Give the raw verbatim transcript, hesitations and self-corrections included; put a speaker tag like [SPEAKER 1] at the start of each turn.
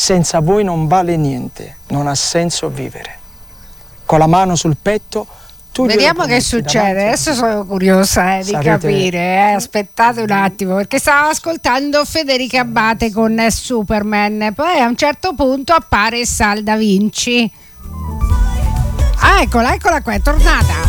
[SPEAKER 1] senza voi non vale niente, non ha senso vivere. Con la mano sul petto, tu
[SPEAKER 2] vediamo che succede. Adesso sono curiosa eh, di sarete... capire. Eh. Aspettate un attimo, perché stavo ascoltando Federica Abbate con Superman. Poi a un certo punto appare Sal Da Vinci. Ah, eccola, eccola qua, è tornata.